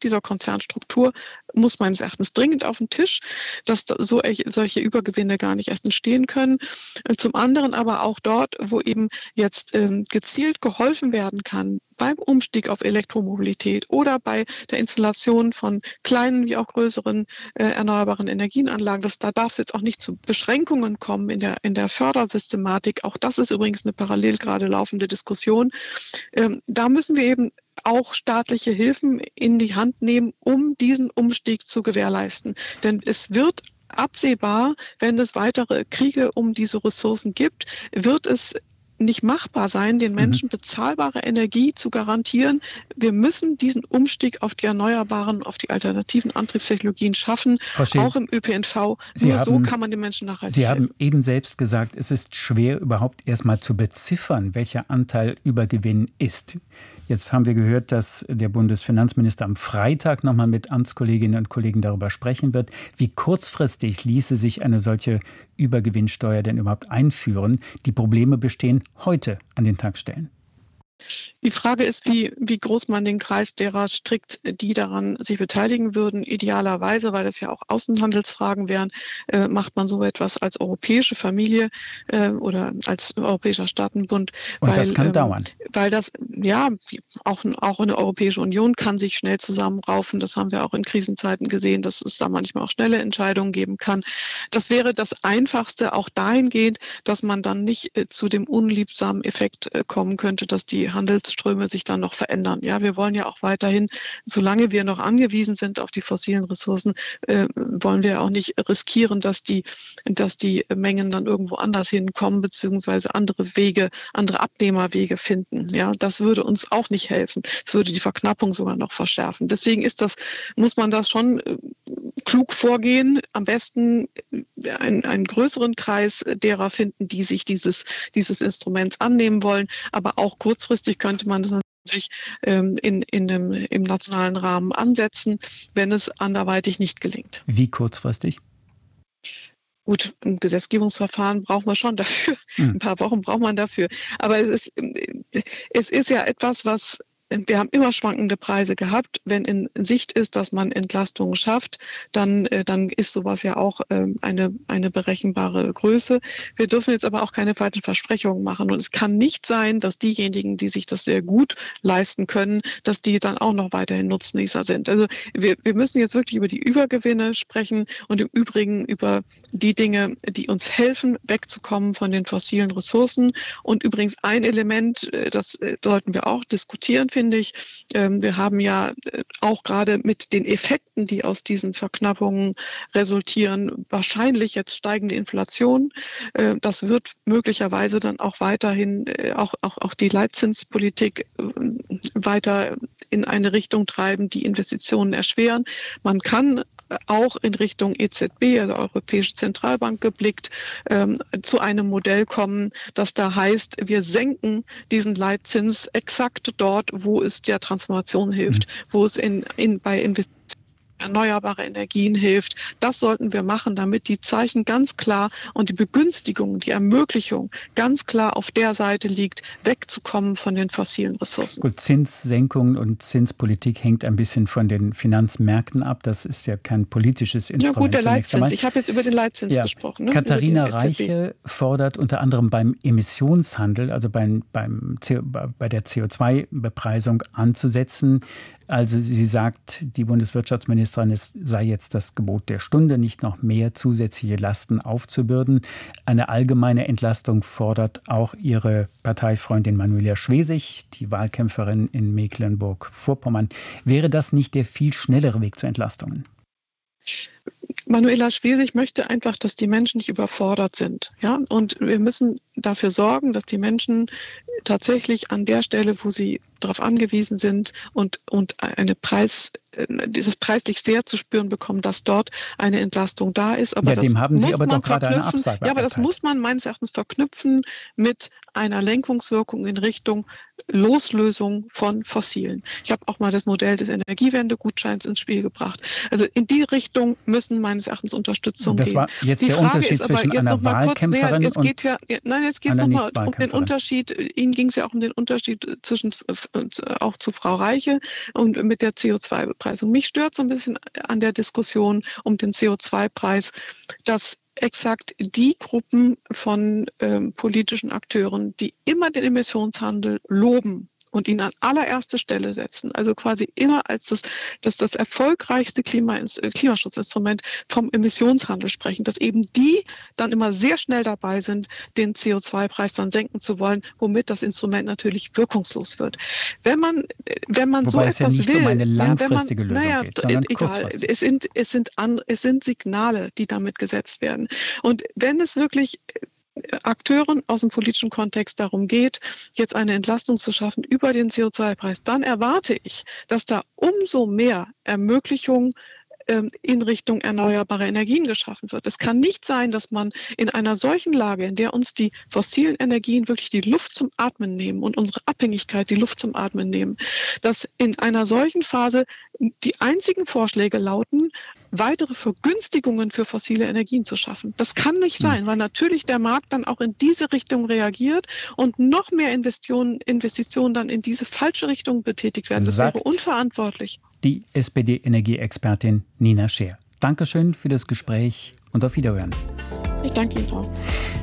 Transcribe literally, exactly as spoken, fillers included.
dieser Konzernstruktur muss meines Erachtens dringend auf den Tisch, dass da so solche Übergewinne gar nicht erst entstehen können. Zum anderen aber auch dort, wo eben jetzt ähm, gezielt geholfen werden kann beim Umstieg auf Elektromobilität oder bei der Installation von kleinen wie auch größeren äh, erneuerbaren Energienanlagen. Das, da darf es jetzt auch nicht zu Beschränkungen kommen in der, in der Fördersystematik. Auch das ist übrigens eine parallel gerade laufende Diskussion. Ähm, da müssen wir eben auch staatliche Hilfen in die Hand nehmen, um diesen Umstieg zu gewährleisten. Denn es wird absehbar, wenn es weitere Kriege um diese Ressourcen gibt, wird es nicht machbar sein, den Menschen bezahlbare Energie zu garantieren. Wir müssen diesen Umstieg auf die erneuerbaren, auf die alternativen Antriebstechnologien schaffen, auch im Ö P N V. Sie Nur haben, so kann man den Menschen nachhaltig Sie helfen. haben eben selbst gesagt, es ist schwer, überhaupt erstmal zu beziffern, welcher Anteil Übergewinn ist. Jetzt haben wir gehört, dass der Bundesfinanzminister am Freitag nochmal mit Amtskolleginnen und Kollegen darüber sprechen wird. Wie kurzfristig ließe sich eine solche Übergewinnsteuer denn überhaupt einführen? Die Probleme bestehen heute an den Tankstellen. Die Frage ist, wie, wie groß man den Kreis derer strickt, die daran sich beteiligen würden. Idealerweise, weil das ja auch Außenhandelsfragen wären, äh, macht man so etwas als europäische Familie äh, oder als Europäischer Staatenbund. Und weil, das kann ähm, dauern. Weil das, ja, auch, auch eine Europäische Union kann sich schnell zusammenraufen. Das haben wir auch in Krisenzeiten gesehen, dass es da manchmal auch schnelle Entscheidungen geben kann. Das wäre das Einfachste, auch dahingehend, dass man dann nicht äh, zu dem unliebsamen Effekt äh, kommen könnte, dass die Handelsströme sich dann noch verändern. Ja, wir wollen ja auch weiterhin, solange wir noch angewiesen sind auf die fossilen Ressourcen, äh, wollen wir auch nicht riskieren, dass die, dass die Mengen dann irgendwo anders hinkommen, beziehungsweise andere Wege, andere Abnehmerwege finden. Ja, das würde uns auch nicht helfen. Es würde die Verknappung sogar noch verschärfen. Deswegen ist das, muss man das schon äh, klug vorgehen. Am besten einen, einen größeren Kreis derer finden, die sich dieses, dieses Instruments annehmen wollen, aber auch kurzfristig könnte man das natürlich ähm, in, in dem, im nationalen Rahmen ansetzen, wenn es anderweitig nicht gelingt. Wie kurzfristig? Gut, ein Gesetzgebungsverfahren braucht man schon dafür. Hm. Ein paar Wochen braucht man dafür. Aber es ist, es ist ja etwas, was wir haben immer schwankende Preise gehabt. Wenn in Sicht ist, dass man Entlastungen schafft, dann, äh, dann ist sowas ja auch ähm, eine, eine berechenbare Größe. Wir dürfen jetzt aber auch keine falschen Versprechungen machen. Und es kann nicht sein, dass diejenigen, die sich das sehr gut leisten können, dass die dann auch noch weiterhin Nutznießer sind. Also wir, wir müssen jetzt wirklich über die Übergewinne sprechen und im Übrigen über die Dinge, die uns helfen, wegzukommen von den fossilen Ressourcen. Und übrigens ein Element, das sollten wir auch diskutieren, finde ich. Wir haben ja auch gerade mit den Effekten, die aus diesen Verknappungen resultieren, wahrscheinlich jetzt steigende Inflation. Das wird möglicherweise dann auch weiterhin auch, auch, auch die Leitzinspolitik weiter in eine Richtung treiben, die Investitionen erschweren. Man kann auch in Richtung E Z B, also Europäische Zentralbank geblickt, ähm, zu einem Modell kommen, das da heißt, wir senken diesen Leitzins exakt dort, wo es der Transformation hilft, mhm. wo es in, in, bei Investitionen erneuerbare Energien hilft. Das sollten wir machen, damit die Zeichen ganz klar und die Begünstigung, die Ermöglichung ganz klar auf der Seite liegt, wegzukommen von den fossilen Ressourcen. Gut, Zinssenkungen und Zinspolitik hängt ein bisschen von den Finanzmärkten ab. Das ist ja kein politisches Instrument. Ja gut, der Leitzins. Ich habe jetzt über den Leitzins ja. gesprochen. Ne? Katharina Reiche fordert unter anderem beim Emissionshandel, also beim, beim C O, bei der C O zwei Bepreisung anzusetzen. Also sie sagt, die Bundeswirtschaftsministerin, es sei jetzt das Gebot der Stunde, nicht noch mehr zusätzliche Lasten aufzubürden. Eine allgemeine Entlastung fordert auch ihre Parteifreundin Manuela Schwesig, die Wahlkämpferin in Mecklenburg-Vorpommern. Wäre das nicht der viel schnellere Weg zu Entlastungen? Manuela Schwesig möchte einfach, dass die Menschen nicht überfordert sind. Ja? Und wir müssen dafür sorgen, dass die Menschen tatsächlich an der Stelle, wo sie darauf angewiesen sind und, und eine Preis, dieses preislich sehr zu spüren bekommen, dass dort eine Entlastung da ist. Aber ja, dem das haben Sie muss aber man doch gerade eine verknüpfen. Absage Ja, aber das erteilt. muss man meines Erachtens verknüpfen mit einer Lenkungswirkung in Richtung Loslösung von Fossilen. Ich habe auch mal das Modell des Energiewendegutscheins ins Spiel gebracht. Also in die Richtung müssen müssen meines Erachtens Unterstützung Das geben. war jetzt Die der Frage Unterschied ist aber zwischen jetzt einer noch mal kurz, Wahlkämpferin jetzt und geht ja, nein, jetzt geht es einer nochmal um den Nicht-Wahlkämpferin. Unterschied. Ihnen ging es ja auch um den Unterschied zwischen auch zu Frau Reiche und mit der C O zwei Bepreisung. Mich stört so ein bisschen an der Diskussion um den C O zwei Preis, dass exakt die Gruppen von ähm, politischen Akteuren, die immer den Emissionshandel loben und ihn an allererste Stelle setzen, also quasi immer als das, das, das erfolgreichste Klima, Klimaschutzinstrument vom Emissionshandel sprechen, dass eben die dann immer sehr schnell dabei sind, den C O zwei Preis dann senken zu wollen, womit das Instrument natürlich wirkungslos wird. Wenn man, wenn man Wobei so es ja etwas nicht will, um eine ja, langfristige wenn man, Lösung naja, geht, sondern egal, kurzfristig. es sind, es sind an, es sind Signale, die damit gesetzt werden. Und wenn es wirklich Akteuren aus dem politischen Kontext darum geht, jetzt eine Entlastung zu schaffen über den C O zwei Preis, dann erwarte ich, dass da umso mehr Ermöglichung in Richtung erneuerbare Energien geschaffen wird. Es kann nicht sein, dass man in einer solchen Lage, in der uns die fossilen Energien wirklich die Luft zum Atmen nehmen und unsere Abhängigkeit die Luft zum Atmen nehmen, dass in einer solchen Phase die einzigen Vorschläge lauten, weitere Vergünstigungen für fossile Energien zu schaffen. Das kann nicht sein, weil natürlich der Markt dann auch in diese Richtung reagiert und noch mehr Investitionen, Investitionen dann in diese falsche Richtung betätigt werden. Das Sagt wäre unverantwortlich. Die S P D-Energieexpertin Nina Scheer. Dankeschön für das Gespräch und auf Wiederhören. Ich danke Ihnen, Frau.